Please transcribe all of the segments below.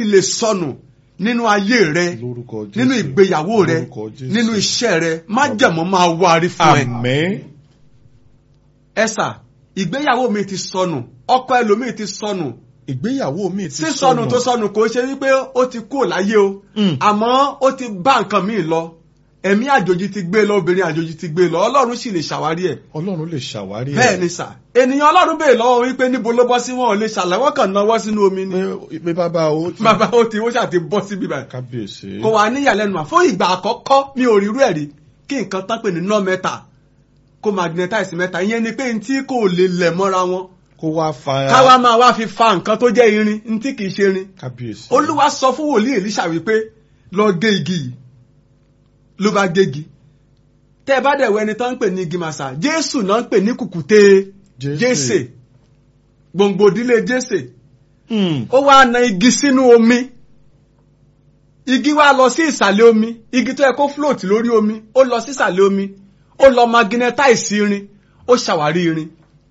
lè sọnù nínú ayé rẹ nínú ìgbéyàwó rẹ nínú iṣẹ́ rẹ májẹ̀mú máa wárí fún ẹ. àmín. ẹ̀sà ìgbéyàwó mi ti sọnù ọkọ ẹlòmíì ti sọnù. ìgbéyàwó mi ti sọnù. sísọnù tó sọnù kò ṣe wípé ó ti kú láyé o àmọ́ ó ti bá nǹkan míì lọ ẹ̀mí àjòjì ti gbé lọ obìnrin àjòjì ti gbé lọ ọlọ́run sì lè ṣàwárí ẹ̀. ọlọ́run lè ṣàwárí ẹ̀. bẹ́ẹ̀ ni sà ènìyàn ọlọ́run béèrè lọ́wọ́ wípé níbo ló bọ́ sí wọn ò lè ṣàlàwọ́ kàn náwó sínú omi ni. pé bàbá ó ti ó ṣàti bọ́ síbí báyìí. kábíyèsí. kò wá níyàlẹ́nu mà fún ìgbà àkọ́kọ́ mi ò rí irú ẹ̀ rí kí nǹkan tán pè ní nọ́ mẹ́ta kó magnetize mẹ́ta ìyẹn ni pé n tí kò lè lẹ̀ mọ́ra wọn. kó wá fa. káwa máa wá fi fa nǹkan tó jẹ́ irin n tí kì í ṣe irin. kábíyèsí. olúwa sọ fún wòlíì Èlíṣà wípé lọ gé igi yìí ló bá gégi tẹ́ ẹ bá dẹ̀ wọ ẹni tó ń pè ní igi màsà Jésù náà ń pè ní kùkùté Jésè gbòǹgbò ìdílé Jésè. ó wá na igi sínú omi igi wá lọ sí ìsàlẹ̀ omi igi tó yẹ kó float lórí omi ó lọ sí ìsàlẹ̀ omi ó lọ magnetize irin ó ṣàwárí irin.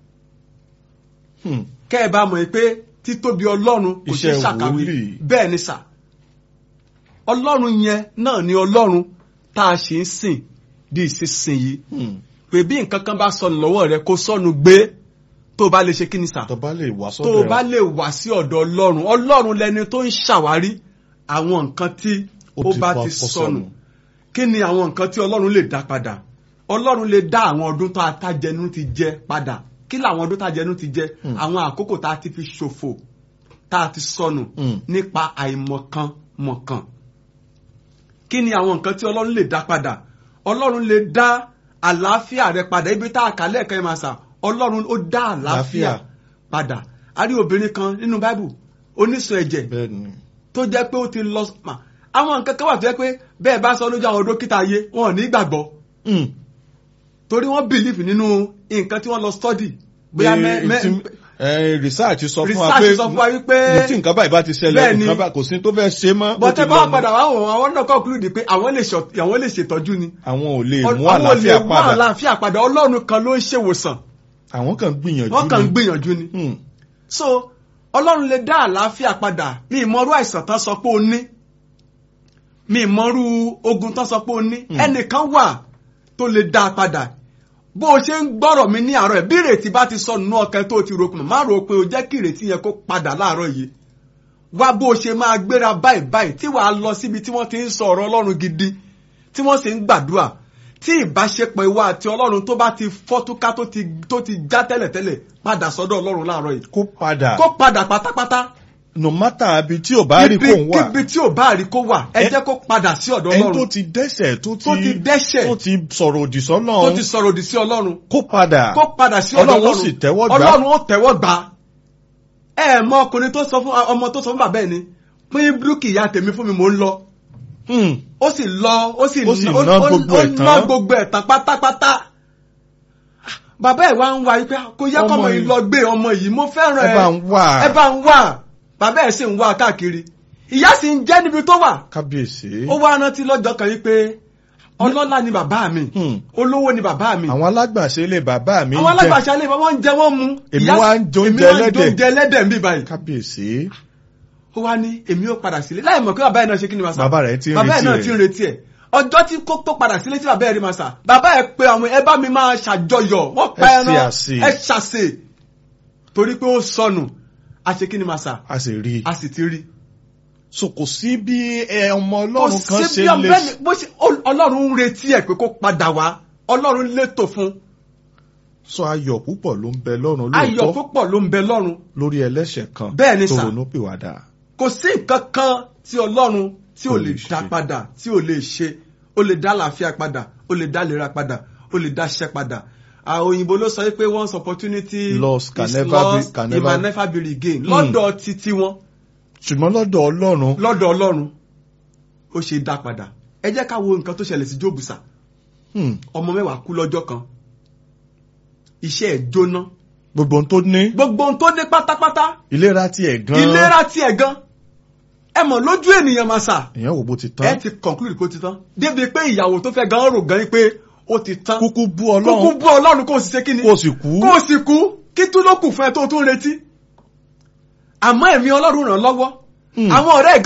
kẹ́ ẹ bá mọ̀ pé títóbi Ọlọ́run kò ṣe ṣàkàwé bẹ́ẹ̀ ni sà Ọlọ́run yẹn náà ni Ọlọ́run tá a ṣe ń sìn di ìsinsìnyí pé bí nǹkan kan bá sọnù lọ́wọ́ rẹ kó sọnù gbé tó bá lè ṣe kí ni sà tó bá lè wá sí ọ̀dọ̀ Ọlọ́run lẹni tó ń ṣàwárí àwọn nǹkan tí ó bá ti sọnù. kí ni àwọn nǹkan tí Ọlọ́run lè dá padà? Ọlọ́run lè dá àwọn ọdún tó atájẹnu ti jẹ padà. kí làwọn ọdún tájẹnu ti jẹ? àwọn àkókò tá a ti fi ṣòfò tá a ti sọnù nípa àìmọ̀kànmọ̀kàn. kí ni àwọn nǹkan tí Ọlọ́run lè dá padà? Ọlọ́run lè dá àlàáfíà rẹ padà ibi tá a kà lẹ́ẹ̀kan máa sà Ọlọ́run ó dá àlàáfíà padà. a rí obìnrin kan nínú Báíbù onísun ẹ̀jẹ̀ tó jẹ́ pé ó ti lọ mà àwọn nǹkan kan wà tó jẹ́ pé bẹ́ẹ̀ bá sọ lójú àwọn dókítà ayé wọn ò ní gbàgbọ́ torí wọ́n bìlífì nínú nǹkan tí wọ́n lọ study bóyá research sọ fún wa wípé tí nǹkan báyìí bá ti ṣẹlẹ̀ nǹkan bá kò sí tó fẹ́ ṣe mọ́. bọ́tẹ́ bá padà wá wọ̀ àwọn náà conclude pé àwọn lè ṣètọ́jú ni. àwọn ò lè mú àlàáfíà padà. Ọlọ́run kan ló ń ṣèwòsàn. àwọn kan gbìyànjú ni. wọ́n kàn gbìyànjú ni. so Ọlọ́run lè dá àlàáfíà padà. mi ìmọ̀rú àìsàn tán sọ pé ó ní mi ìmọ̀rú ogun tán sọ pé ó ní ẹnìkan wà tó lè dá a padà. bó o ṣe ń gbọ́rọ̀ mi ní àárọ̀ ẹ̀ bí ìrètí bá ti sọnù náà ọkàn tó ti rokùn má rò pé o jẹ́ kí ìrètí yẹn kó padà láàárọ̀ yìí. wá bó o ṣe máa gbéra báyìí tí wàá lọ síbi tí wọ́n ti ń sọ ọ̀rọ̀ Ọlọ́run gidi tí wọ́n sì ń gbàdúrà tí ìbáṣepọ̀ ìwà àti Ọlọ́run tó bá ti fọ́túká tó ti já tẹ́lẹ̀tẹ́lẹ̀ padà sọ́dọ̀ Ọlọ́run láàárọ̀ yìí. kó padà pátápátá. no matter ibi tí ò bá rí kó wà. ibi tí ò bá rí kó wà ẹ jẹ́ kó padà sí ọ̀dọ̀ Ọlọ́run. ẹni tó ti dẹ́ṣẹ̀ tó ti sọ̀rọ̀ òdì sọ́lọ́run. tó ti sọ̀rọ̀ òdì sí Ọlọ́run. kó padà sí ọ̀dọ̀ Ọlọ́run. Ọlọ́run sì tẹ́wọ́ gbà. Ọlọ́run ó tẹ́wọ́ gbà. mọ ọkùnrin tó sọ fún ọmọ tó sọ fún bàbá ẹ̀ ni pín búrúkì ìyá tèmi fún mi mò ń lọ. ó sì lọ ó ná gbogbo ẹ̀ tán pátápátá. bàbá ẹ̀ wá ń wá yìí pé kó yẹ kọ́mọ yìí lọ gbé ọmọ yìí mo fẹ́ràn ẹ bá ń wà bàbá ẹ̀ sì ń wá káàkiri ìyá sì ń jẹ́ níbi tó wà. kábíyèsí. ó wá rántí lọ́jọ́ kan yìí pé ọlọ́lá ni bàbá mi olówó ni bàbá mi. àwọn alágbàṣe ilé bàbá mi ń jẹ. àwọn alágbàṣe ilé bàbá wọn ń jẹ wọn mu. èmi wá ń jóúnjẹ ẹlẹ́dẹ̀ ń bí báyìí. kábíyèsí. ó wá ní èmi ó padà sílé láì mọ̀ pé bàbá ẹ̀ náà ṣe kí ni màsà. bàbá rẹ̀ ti ń retí ẹ̀. bàbá ẹ̀ náà ti ń retí ẹ̀. ọjọ́ tí kó tó padà sílé tí bàbá ẹ̀ rí màsà. bàbá ẹ̀ pé àwọn ẹ bá mi máa ṣàjọyọ̀ wọ́n pa ẹran ẹ ṣàṣe torí pé ó sọnù a ṣe kí ni màsà. a sì ti rí. so kò sí bí ọmọ Ọlọ́run kan ṣe lè. Ọlọ́run ń retí ẹ̀ pé kó padà wá Ọlọ́run létò fún. so ayọ̀ púpọ̀ ló ń bẹ lọ́run lóòótọ́. ayọ̀ púpọ̀ ló ń bẹ lọ́run. lórí ẹlẹ́ṣẹ̀ kan bẹ́ẹ̀ ni sà tó ronú pìwàdà. kò sí nǹkan kan tí Ọlọ́run tí ò lè dá padà tí ò lè ṣe. ó lè dá àlàáfíà padà ó lè dá ìlera padà ó lè dá iṣẹ́ padà. òyìnbó ló sọ pé once opportunity lost can never be regained. lọ́dọ̀ títí wọn. ṣùgbọ́n lọ́dọ̀ Ọlọ́run ó ṣe dá padà. ẹ jẹ́ ká wo nǹkan tó ṣẹlẹ̀ sí Jóòbù sà. ọmọ 10 kú lọ́jọ́ kan iṣẹ́ ẹ̀ jóná. gbogbo ohun tó ní pátápátá. ìlera tiẹ̀ gan. ẹ mọ̀ lójú ènìyàn máa sà. èèyàn wò bó ti tán. ẹ ti conclude kó ti tán. débi pé ìyàwó tó fẹ́ gan rò gan pé ó ti tán. kúkú bú Ọlọ́run kó o sì ṣe kí ni. kó o sì kú. kí tún ló kù fún ẹ tó tún retí. àmọ́ ẹ̀mí Ọlọ́run ràn lọ́wọ́. àwọn ọ̀rẹ́